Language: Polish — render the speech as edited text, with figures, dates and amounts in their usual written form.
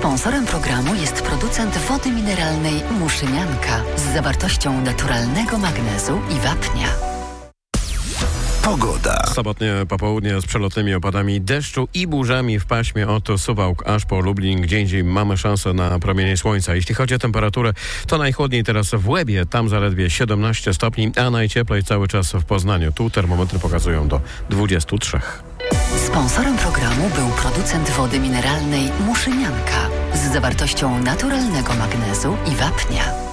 Sponsorem programu jest producent wody mineralnej Muszynianka z zawartością naturalnego magnezu i wapnia. Pogoda. Sobotnie popołudnie z przelotnymi opadami deszczu i burzami w paśmie od Suwałk aż po Lublin. Gdzie indziej mamy szansę na promienie słońca. Jeśli chodzi o temperaturę, to najchłodniej teraz w Łebie, tam zaledwie 17 stopni, a najcieplej cały czas w Poznaniu. Tu termometry pokazują do 23. Sponsorem programu był producent wody mineralnej Muszynianka z zawartością naturalnego magnezu i wapnia.